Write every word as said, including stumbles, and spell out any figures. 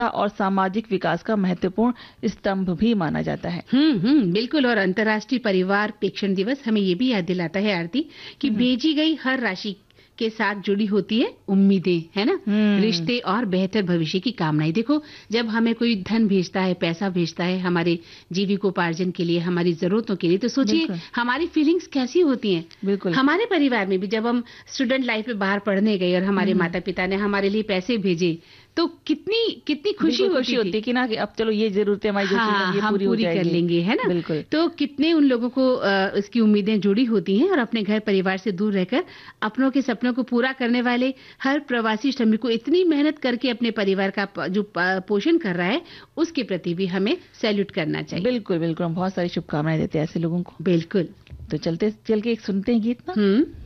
और सामाजिक विकास का महत्वपूर्ण स्तंभ भी माना जाता है। हम्म हम्म बिल्कुल। और अंतर्राष्ट्रीय परिवार पेंशन दिवस हमें ये भी याद दिलाता है आरती कि भेजी गई हर राशि के साथ जुड़ी होती है उम्मीदें, है ना, रिश्ते और बेहतर भविष्य की कामनाएं। देखो, जब हमें कोई धन भेजता है, पैसा भेजता है हमारे जीविकोपार्जन के लिए, हमारी जरूरतों के लिए, तो सोचिए हमारी फीलिंग्स कैसी होती हैं। बिल्कुल। हमारे परिवार में भी जब हम स्टूडेंट लाइफ में बाहर पढ़ने गए और हमारे माता पिता ने हमारे लिए पैसे भेजे, तो कितनी कितनी खुशी होती, खुशी होती कि ना कि अब चलो ये जरूरतें हमारी जो हाँ, ये हम पूरी, पूरी कर लेंगे, है ना। बिल्कुल। तो कितने उन लोगों को इसकी उम्मीदें जुड़ी होती हैं और अपने घर परिवार से दूर रहकर अपनों के सपनों को पूरा करने वाले हर प्रवासी श्रमिक को इतनी मेहनत करके अपने परिवार का जो पोषण कर रहा है, उसके प्रति भी हमें सैल्यूट करना चाहिए। बिल्कुल बिल्कुल, हम बहुत सारी शुभकामनाएं देते हैं ऐसे लोगों को। बिल्कुल। तो चलते चल के एक सुनते हैं गीत ना। हम्म